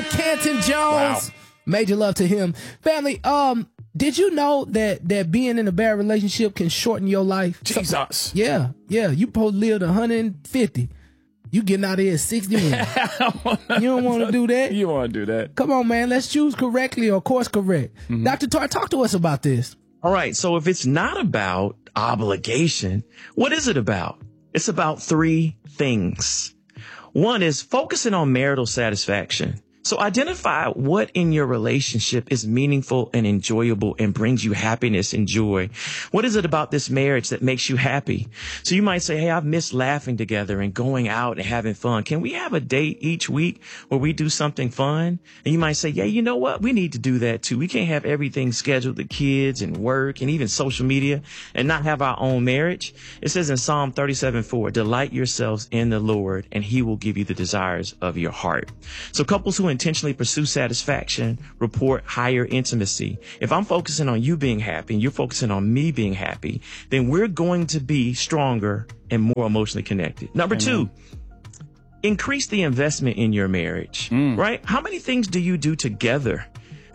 Canton Jones. Wow. Major love to him. Family, did you know that being in a bad relationship can shorten your life? Jesus. Yeah. You supposed to live to 150. You getting out of here at 61. You don't want to do that? You want to do that. Come on, man. Let's choose correctly or course correct. Dr. Tar, talk to us about this. All right. So if it's not about obligation, what is it about? It's about three things. One is focusing on marital satisfaction. So identify what in your relationship is meaningful and enjoyable and brings you happiness and joy. What is it about this marriage that makes you happy? So you might say, hey, I've missed laughing together and going out and having fun. Can we have a date each week where we do something fun? And you might say, yeah, you know what? We need to do that too. We can't have everything scheduled, the kids and work and even social media, and not have our own marriage. It says in Psalm 37:4, delight yourselves in the Lord and he will give you the desires of your heart. So couples who intentionally pursue satisfaction report higher intimacy. If I'm focusing on you being happy and you're focusing on me being happy, then we're going to be stronger and more emotionally connected. Number two, increase the investment in your marriage, right? How many things do you do together?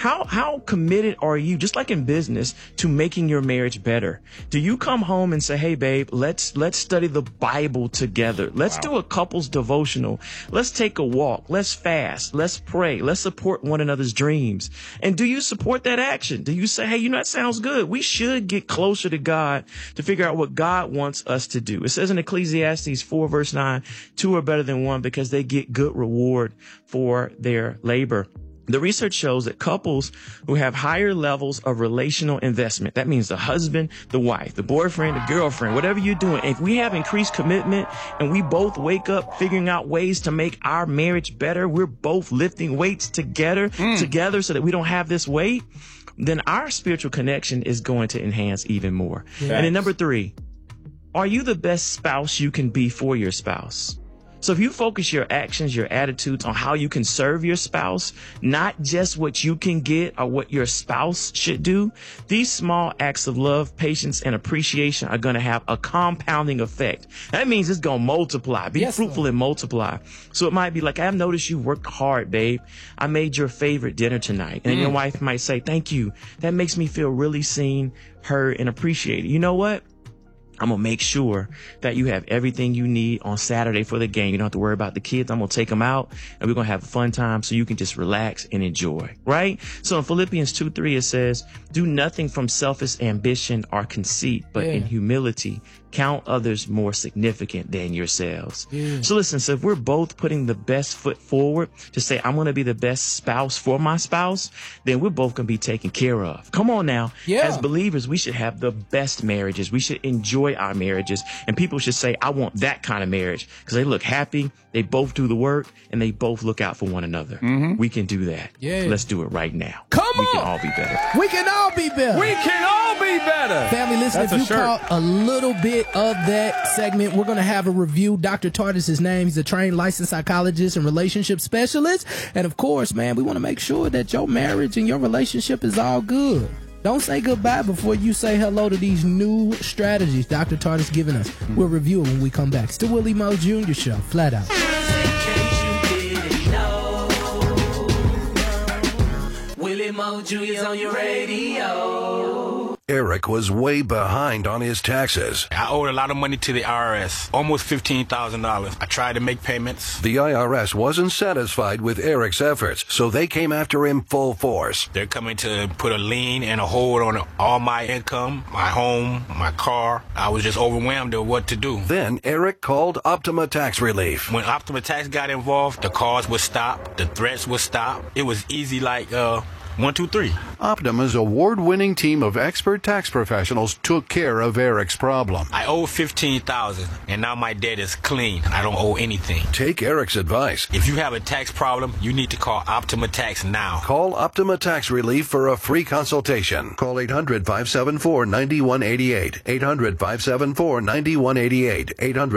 How committed are you, just like in business, to making your marriage better? Do you come home and say, hey, babe, let's study the Bible together. Let's do a couple's devotional. Let's take a walk. Let's fast. Let's pray. Let's support one another's dreams. And do you support that action? Do you say, hey, you know, that sounds good. We should get closer to God to figure out what God wants us to do. It says in Ecclesiastes 4 verse 9, two are better than one because they get good reward for their labor. The research shows that couples who have higher levels of relational investment, that means the husband, the wife, the boyfriend, the girlfriend, whatever you're doing, if we have increased commitment and we both wake up figuring out ways to make our marriage better, we're both lifting weights together so that we don't have this weight, then our spiritual connection is going to enhance even more. Yes. And then number three, are you the best spouse you can be for your spouse? So if you focus your actions, your attitudes on how you can serve your spouse, not just what you can get or what your spouse should do, these small acts of love, patience, and appreciation are going to have a compounding effect. That means it's going to multiply. Be fruitful and multiply. So it might be like, I've noticed you worked hard, babe. I made your favorite dinner tonight. And then your wife might say, thank you. That makes me feel really seen, heard, and appreciated. You know what? I'm going to make sure that you have everything you need on Saturday for the game. You don't have to worry about the kids. I'm going to take them out and we're going to have a fun time so you can just relax and enjoy, right? So in Philippians 2:3, it says, do nothing from selfish ambition or conceit, but in humility, count others more significant than yourselves. So listen, so if we're both putting the best foot forward to say, I'm going to be the best spouse for my spouse, then we're both going to be taken care of. Come on now. As believers, we should have the best marriages. We should enjoy our marriages. And people should say, I want that kind of marriage because they look happy. They both do the work and they both look out for one another. We can do that. Let's do it right now. We can all be better. We can all be better. We can all be better. Family, listen, if you caught a little bit of that segment, we're going to have a review. Dr. Tart is his name. He's a trained licensed psychologist and relationship specialist. And of course, man, we want to make sure that your marriage and your relationship is all good. Don't say goodbye before you say hello to these new strategies Dr. Tart is giving us. We'll review it when we come back. It's the Willie Mo Jr. Show, flat out. Willie Mo Jr. is on your radio. Eric was way behind on his taxes. I owed a lot of money to the IRS, almost $15,000. I tried to make payments. The IRS wasn't satisfied with Eric's efforts, so they came after him full force. They're coming to put a lien and a hold on all my income, my home, my car. I was just overwhelmed with what to do. Then Eric called Optima Tax Relief. When Optima Tax got involved, the calls would stop, the threats would stop. It was easy like 1, 2, 3. Optima's award-winning team of expert tax professionals took care of Eric's problem. I owe $15,000, and now my debt is clean. I don't owe anything. Take Eric's advice. If you have a tax problem, you need to call Optima Tax now. Call Optima Tax Relief for a free consultation. Call 800-574-9188. 800-574-9188.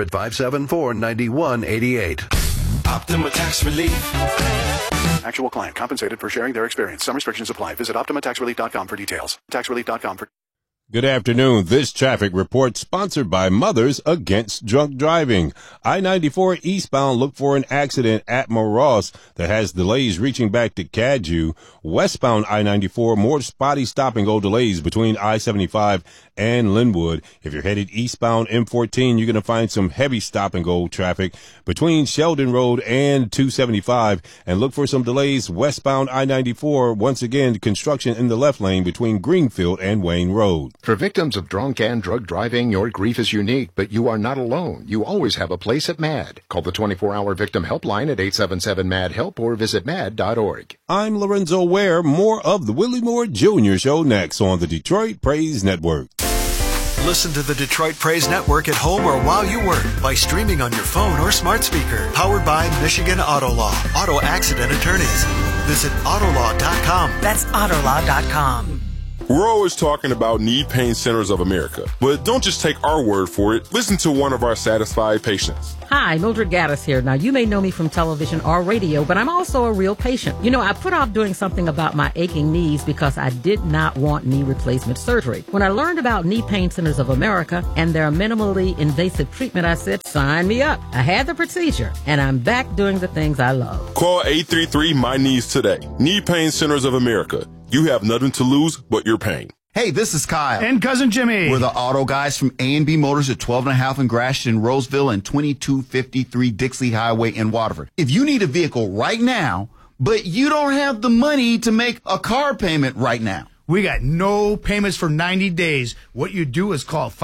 800-574-9188. Optima Tax Relief. Actual client compensated for sharing their experience. Some restrictions apply. Visit OptimaTaxRelief.com for details. TaxRelief.com for... Good afternoon. This traffic report sponsored by Mothers Against Drunk Driving. I-94 eastbound, look for an accident at Moross that has delays reaching back to Cadju. Westbound I-94, more spotty stop-and-go delays between I-75 and Linwood. If you're headed eastbound M14, you're going to find some heavy stop-and-go traffic between Sheldon Road and 275. And look for some delays westbound I-94. Once again, construction in the left lane between Greenfield and Wayne Road. For victims of drunk and drug driving, your grief is unique, but you are not alone. You always have a place at MAD. Call the 24-hour victim helpline at 877-MAD-HELP or visit mad.org. I'm Lorenzo Ware. More of the Willie Moore Jr. Show next on the Detroit Praise Network. Listen to the Detroit Praise Network at home or while you work by streaming on your phone or smart speaker. Powered by Michigan Auto Law. Auto accident attorneys. Visit autolaw.com. That's autolaw.com. We're always talking about Knee Pain Centers of America, but don't just take our word for it. Listen to one of our satisfied patients. Hi, Mildred Gaddis here. Now, you may know me from television or radio, but I'm also a real patient. You know, I put off doing something about my aching knees because I did not want knee replacement surgery. When I learned about Knee Pain Centers of America and their minimally invasive treatment, I said, sign me up. I had the procedure, and I'm back doing the things I love. Call 833-MY-KNEES today. Knee Pain Centers of America. You have nothing to lose but your pain. Hey, this is Kyle. And Cousin Jimmy. We're the auto guys from A&B Motors at 12.5 in Gratiot, Roseville, and 2253 Dixley Highway in Waterford. If you need a vehicle right now, but you don't have the money to make a car payment right now, we got no payments for 90 days. What you do is call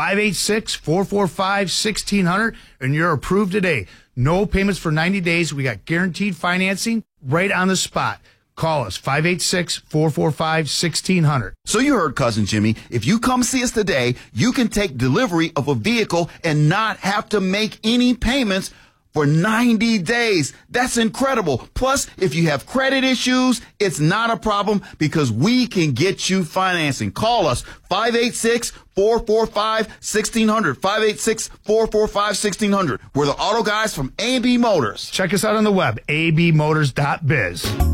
586-445-1600, and you're approved today. No payments for 90 days. We got guaranteed financing right on the spot. Call us, 586-445-1600. So you heard, Cousin Jimmy. If you come see us today, you can take delivery of a vehicle and not have to make any payments for 90 days. That's incredible. Plus, if you have credit issues, it's not a problem because we can get you financing. Call us, 586-445-1600. 586-445-1600. We're the auto guys from A&B Motors. Check us out on the web, abmotors.biz.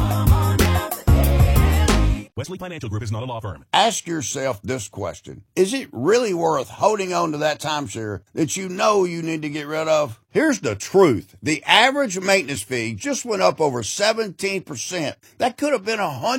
Wesley Financial Group is not a law firm. Ask yourself this question. Is it really worth holding on to that timeshare that you know you need to get rid of? Here's the truth. The average maintenance fee just went up over 17%. That could have been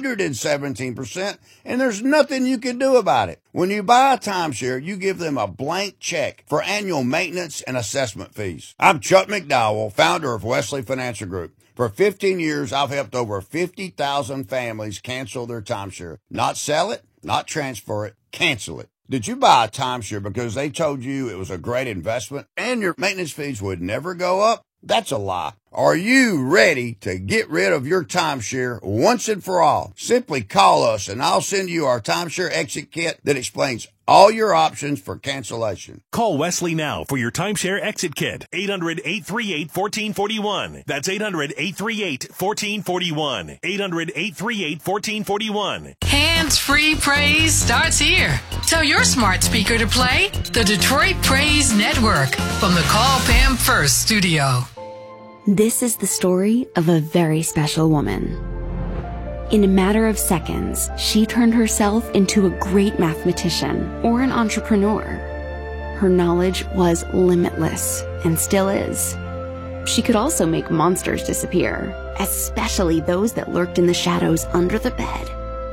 117%, and there's nothing you can do about it. When you buy a timeshare, you give them a blank check for annual maintenance and assessment fees. I'm Chuck McDowell, founder of Wesley Financial Group. For 15 years, I've helped over 50,000 families cancel their timeshare. Not sell it, not transfer it, cancel it. Did you buy a timeshare because they told you it was a great investment and your maintenance fees would never go up? That's a lie. Are you ready to get rid of your timeshare once and for all? Simply call us and I'll send you our timeshare exit kit that explains all your options for cancellation. Call Wesley now for your timeshare exit kit. 800-838-1441. That's 800-838-1441. 800-838-1441. Hands-free praise starts here. Tell your smart speaker to play the Detroit Praise Network from the Call Pam First studio. This is the story of a very special woman. In a matter of seconds, she turned herself into a great mathematician or an entrepreneur. Her knowledge was limitless and still is. She could also make monsters disappear, especially those that lurked in the shadows under the bed.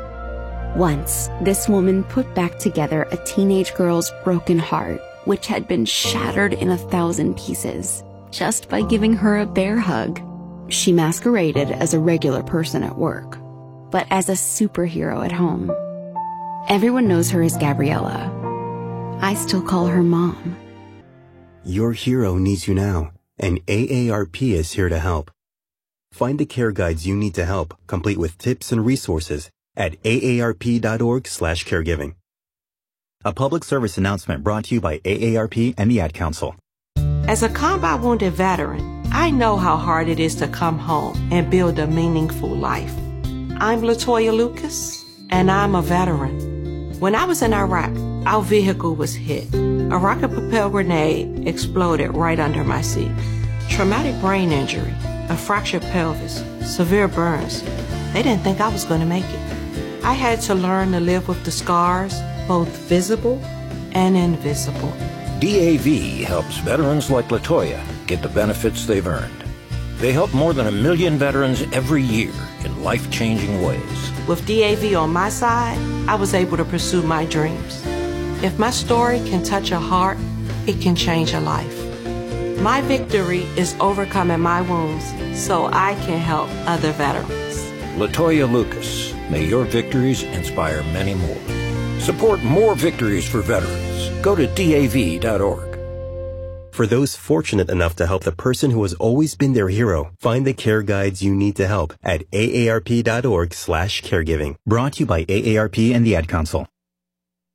Once, this woman put back together a teenage girl's broken heart, which had been shattered in 1,000 pieces, just by giving her a bear hug. She masqueraded as a regular person at work, but as a superhero at home. Everyone knows her as Gabriella. I still call her Mom. Your hero needs you now, and AARP is here to help. Find the care guides you need to help, complete with tips and resources at aarp.org/caregiving. A public service announcement brought to you by AARP and the Ad Council. As a combat wounded veteran, I know how hard it is to come home and build a meaningful life. I'm LaToya Lucas, and I'm a veteran. When I was in Iraq, our vehicle was hit. A rocket-propelled grenade exploded right under my seat. Traumatic brain injury, a fractured pelvis, severe burns. They didn't think I was going to make it. I had to learn to live with the scars, both visible and invisible. DAV helps veterans like LaToya get the benefits they've earned. They help more than 1 million veterans every year in life-changing ways. With DAV on my side, I was able to pursue my dreams. If my story can touch a heart, it can change a life. My victory is overcoming my wounds so I can help other veterans. LaToya Lucas, may your victories inspire many more. Support more victories for veterans. Go to DAV.org. For those fortunate enough to help the person who has always been their hero, find the care guides you need to help at aarp.org/caregiving. Brought to you by AARP and the Ad Council.